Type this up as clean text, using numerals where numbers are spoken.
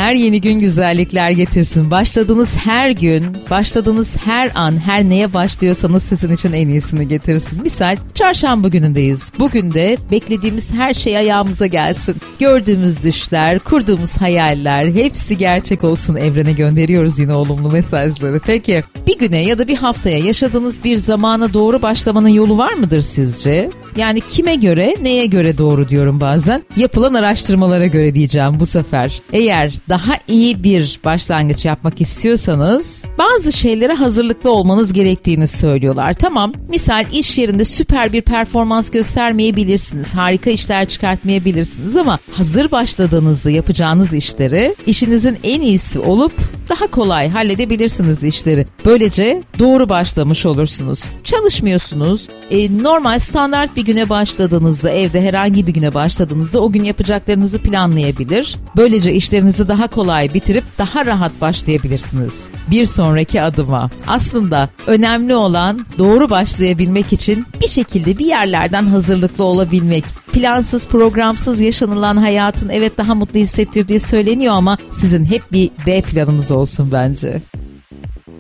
Her yeni gün güzellikler getirsin. Başladığınız her gün, başladığınız her an, her neye başlıyorsanız sizin için en iyisini getirsin. Misal çarşamba günündeyiz. Bugün de beklediğimiz her şey ayağımıza gelsin. Gördüğümüz düşler, kurduğumuz hayaller hepsi gerçek olsun. Evrene gönderiyoruz yine olumlu mesajları. Peki bir güne ya da bir haftaya yaşadığınız bir zamana doğru başlamanın yolu var mıdır sizce? Yani kime göre, neye göre doğru diyorum bazen. Yapılan araştırmalara göre diyeceğim bu sefer. Eğer daha iyi bir başlangıç yapmak istiyorsanız bazı şeylere hazırlıklı olmanız gerektiğini söylüyorlar. Tamam, misal iş yerinde süper bir performans göstermeyebilirsiniz. Harika işler çıkartmayabilirsiniz ama hazır başladığınızda yapacağınız işleri işinizin en iyisi olup daha kolay halledebilirsiniz işleri. Böylece doğru başlamış olursunuz. Çalışmıyorsunuz. Normal standart bir güne başladığınızda, evde herhangi bir güne başladığınızda o gün yapacaklarınızı planlayabilir. Böylece işlerinizi daha kolay bitirip daha rahat başlayabilirsiniz. Bir sonraki adıma. Aslında önemli olan doğru başlayabilmek için bir şekilde bir yerlerden hazırlıklı olabilmek. Plansız, programsız yaşanılan hayatın evet daha mutlu hissettirdiği söyleniyor ama sizin hep bir B planınız olsun bence.